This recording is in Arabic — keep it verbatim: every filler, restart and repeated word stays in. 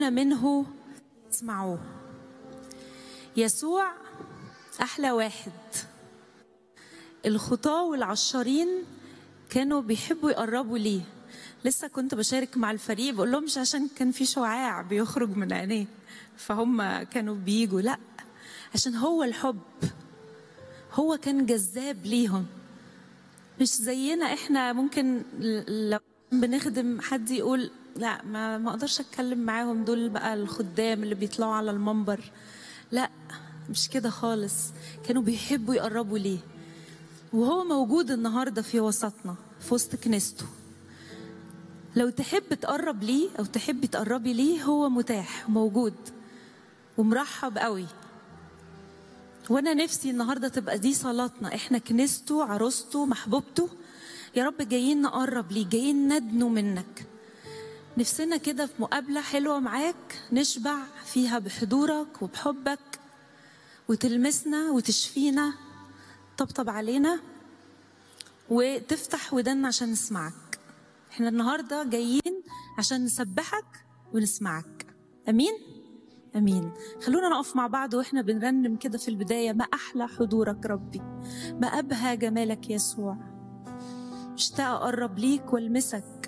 منه اسمعوه. يسوع أحلى واحد. الخطاة والعشارين كانوا بيحبوا يقربوا ليه. لسه كنت بشارك مع الفريق بقول لهم مش عشان كان في شعاع بيخرج من عينيه فهم كانوا بيجوا، لا، عشان هو الحب، هو كان جذاب ليهم. مش زينا احنا ممكن لو بنخدم حد يقول لا ما ما اقدرش اتكلم معاهم، دول بقى الخدام اللي بيطلعوا على المنبر. لا مش كده خالص، كانوا بيحبوا يقربوا ليه. وهو موجود النهارده في وسطنا في وسط كنيسته. لو تحب تقرب ليه او تحبي تقربي ليه، هو متاح وموجود ومرحب قوي. وانا نفسي النهارده تبقى دي صلاتنا، احنا كنيسته، عروسته، محبوبته. يا رب جايين نقرب ليه، جايين ندنو منك. نفسنا كده في مقابله حلوه معاك نشبع فيها بحضورك وبحبك، وتلمسنا وتشفينا، طبطب علينا وتفتح ودنا عشان نسمعك. احنا النهارده جايين عشان نسبحك ونسمعك. امين امين. خلونا نقف مع بعض واحنا بنرنم كده في البدايه: ما احلى حضورك ربي، ما ابهى جمالك يسوع. مشتاق اقرب ليك والمسك